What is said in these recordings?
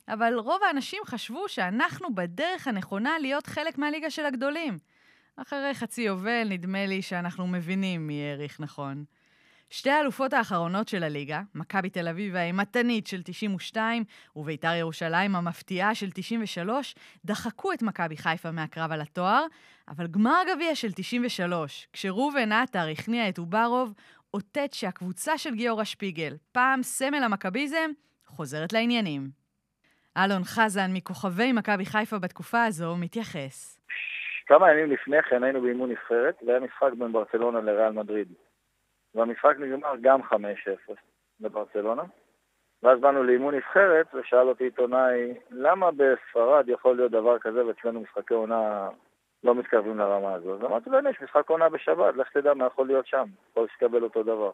אבל רוב האנשים חשבו שאנחנו בדרך הנכונה להיות חלק מהליגה של הגדולים. אחרי חצי יובל נדמה לי שאנחנו מבינים מי העריך נכון. שתי האלופות האחרונות של הליגה, מכבי תל אביב האימתנית של 92 ובית"ר ירושלים המפתיעה של 93, דחקו את מכבי חיפה מהקרב על התואר, אבל גמר גביע של 93, כשראובן עטר הכניע את אוברוב, אותת שהקבוצה של גיורא שפיגל, פעם סמל המכביזם, חוזרת לעניינים. אלון חזן מכוכבי מכבי חיפה בתקופה הזו מתייחס. כמה ימים לפני כן היינו באימון נבחרת, והיה משחק בין ברצלונה לריאל מדריד. והמשחק נגמר גם 5-0 בברצלונה. ואז באנו לאימון נבחרת, ושאל אותי עיתונאי, למה בספרד יכול להיות דבר כזה, ואצלנו משחקי עונה לא מתקרבים לרמה הזו? אז אמרתי לו, יש משחק עונה בשבת, לך תדע מה יכול להיות שם, יכול שתקבל אותו דבר.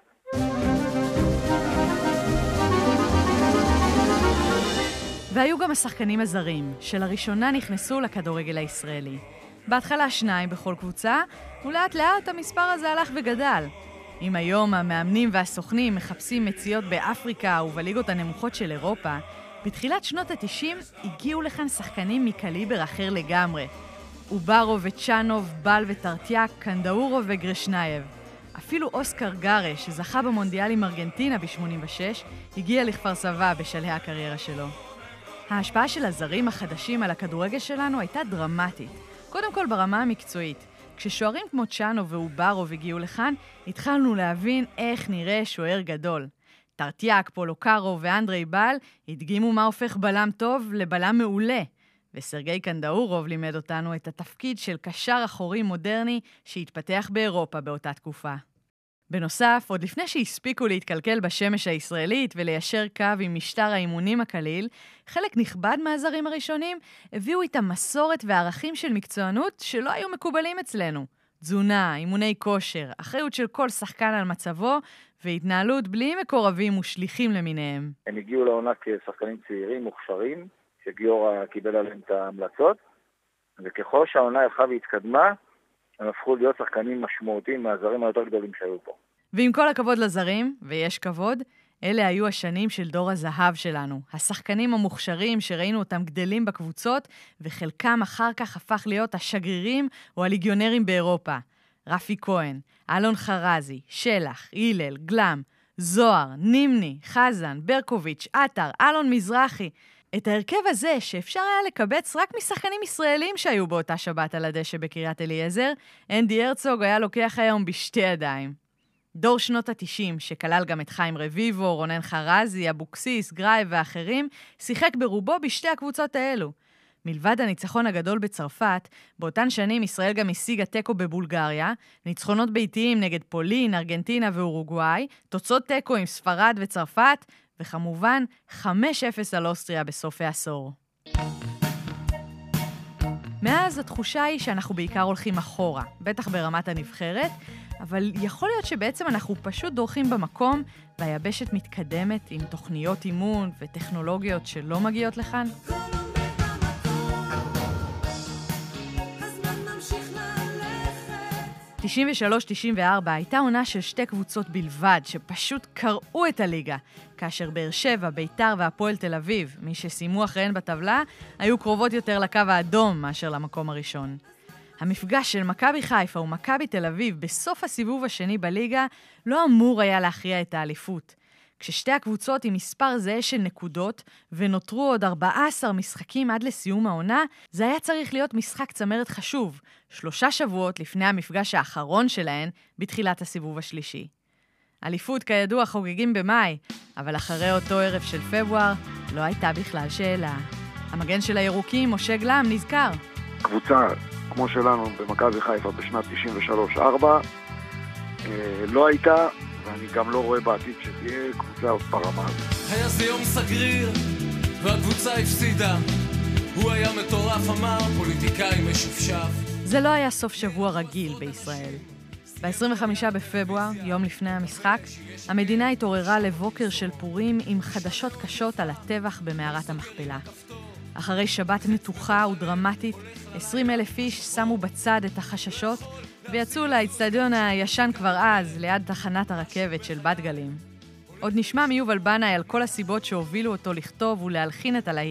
והיו גם השחקנים הזרים, שלראשונה נכנסו לכדורגל הישראלי. בהתחלה 2 בכל קבוצה, ולאט לאט המספר הזה הלך וגדל. אם היום המאמנים והסוכנים מחפשים מציאות באפריקה ובליגות הנמוכות של אירופה, בתחילת שנות ה-90 הגיעו לכאן שחקנים מקליבר אחר לגמרי. אוברוב וצ'אנוב, בל וטרטיאק, קנדאורוב וגרשנייב. אפילו אוסקר גארה, שזכה במונדיאל עם ארגנטינה ב-86, הגיע לכפר סבא בשלהי הקריירה שלו. ההשפעה של הזרים החדשים על הכדורגל שלנו הייתה דרמטית. קודם כל ברמה המקצועית. כששוערים כמו צ'אנוב ואוברוב הגיעו לכאן, התחלנו להבין איך נראה שוער גדול. טרטיאק, פולוקארו ואנדרי בל הדגימו מה הופך בלם טוב לבלם מעולה. וסרגי קנדאורוב לימד אותנו את התפקיד של קשר אחורי מודרני שהתפתח באירופה באותה תקופה. בנוסף, עוד לפני שהספיקו להתקלקל בשמש הישראלית וליישר קו עם משטר האימונים הקליל, חלק נכבד מהזרים הראשונים הביאו איתם מסורת וערכים של מקצוענות שלא היו מקובלים אצלנו. תזונה, אימוני כושר, אחריות של כל שחקן על מצבו, והתנהלות בלי מקורבים ושליחים למיניהם. הם הגיעו לעונה כשחקנים צעירים, מוכשרים, שגיורא קיבל עליהם את ההמלצות, וככל שהעונה הלכה והתקדמה, הם הפכו להיות שחקנים משמעותיים מהזרים היותר גדולים שהיו פה. ועם כל הכבוד לזרים, ויש כבוד, אלה היו השנים של דור הזהב שלנו. השחקנים המוכשרים שראינו אותם גדלים בקבוצות, וחלקם אחר כך הפך להיות השגרירים או הליגיונרים באירופה. רפי כהן, אלון חרזי, שלח, הילל, גלם, זוהר, נימני, חזן, ברקוביץ', עטר, אלון מזרחי. את ההרכב הזה, שאפשר היה לקבץ רק משחקנים ישראלים שהיו באותה שבת על הדשא בקריית אליעזר, אנדי הרצוג היה לוקח היום בשתי ידיים. דור שנות ה-90, שכלל גם את חיים רביבו, רונן חרזי, אבוקסיס, גרייב ואחרים, שיחק ברובו בשתי הקבוצות האלו. מלבד הניצחון הגדול בצרפת, באותן שנים ישראל גם השיגה טקו בבולגריה, ניצחונות ביתיים נגד פולין, ארגנטינה ואורוגוואי, תוצאות טקו עם ספרד וצרפת, וכמובן 5-0 על אוסטריה בסוף העשור. מאז התחושה היא שאנחנו בעיקר הולכים אחורה, בטח ברמת הנבחרת, אבל יכול להיות שבעצם אנחנו פשוט דורכים במקום, והיבשת מתקדמת עם תוכניות אימון וטכנולוגיות שלא מגיעות לכאן. 93-94 הייתה עונה של שתי קבוצות בלבד שפשוט קראו את הליגה, כאשר באר שבע, בית"ר והפועל תל אביב, מי שסיימו אחריהן בטבלה, היו קרובות יותר לקו האדום מאשר למקום הראשון. המפגש של מכבי חיפה ומכבי תל אביב בסוף הסיבוב השני בליגה לא אמור היה להכריע את האליפות. כששתי הקבוצות עם מספר זהה של נקודות ונותרו עוד 14 משחקים עד לסיום העונה, זה היה צריך להיות משחק צמרת חשוב, 3 שבועות לפני המפגש האחרון שלהן בתחילת הסיבוב השלישי. אליפות כידוע חוגגים במאי, אבל אחרי אותו ערב של פברואר לא הייתה בכלל שאלה. המגן של הירוקים, משה גלם, נזכר. קבוצה כמו שלנו במכבי חיפה בשנת 93-4 לא הייתה, ואני גם לא רואה בעתיד שתהיה קבוצה ברמה הזאת. היה זה יום סגריר והקבוצה הפסידה. הוא היה מטורף, אמר פוליטיקאי משופשף. זה לא היה סוף שבוע רגיל בישראל. ב-25 בפברואר, יום לפני המשחק, המדינה התעוררה לבוקר של פורים עם חדשות קשות על הטבח במערת המכפלה. אחרי שבת מתוחה ודרמטית, 20,000 איש שמו בצד את החששות ויצאו לאצטדיון הישן כבר אז, ליד תחנת הרכבת של בת גלים. עוד נשמע מיובל בנאי על כל הסיבות שהובילו אותו לכתוב ולהלחין את הלהיט